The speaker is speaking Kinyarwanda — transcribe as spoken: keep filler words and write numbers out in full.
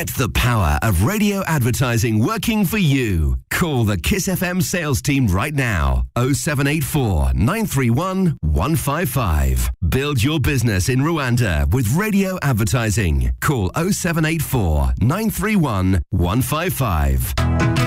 Get the power of radio advertising working for you. Call the Kiss F M sales team right now. oh seven eight four, nine three one, one five five. Build your business in Rwanda with radio advertising. Call oh seven eight four, nine three one, one five five.